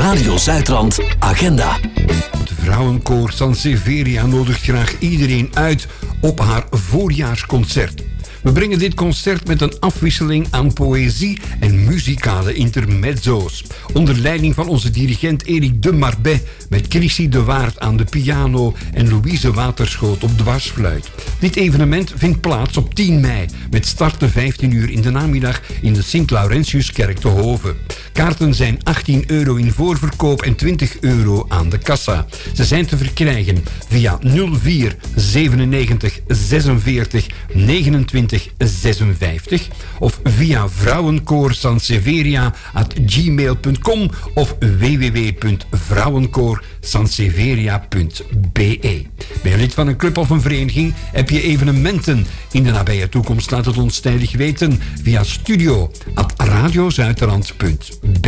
Radio Zuidrand Agenda. Het vrouwenkoor Sanseveria nodigt graag iedereen uit op haar voorjaarsconcert. We brengen dit concert met een afwisseling aan poëzie en muzikale intermezzo's. Onder leiding van onze dirigent Erik de Marbet, met Chrissy de Waard aan de piano en Louise Waterschoot op dwarsfluit. Dit evenement vindt plaats op 10 mei, met start te 15 uur in de namiddag in de Sint-Laurentiuskerk te Hoven. Kaarten zijn €18 in voorverkoop en €20 aan de kassa. Ze zijn te verkrijgen via 04 97 46 29 56 of via vrouwenkoorsanseveria@gmail.com of www.vrouwenkoorsanseveria.be. Ben je lid van een club of een vereniging? Heb je evenementen in de nabije toekomst? Laat het ons tijdig weten via studio@radiozuiderland.be.